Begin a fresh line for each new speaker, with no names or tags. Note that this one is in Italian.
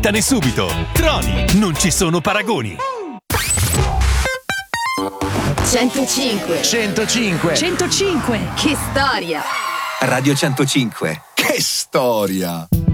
smettane subito. Troni, non ci sono paragoni.
105.
105.
105. Che storia.
Radio 105.
Che storia.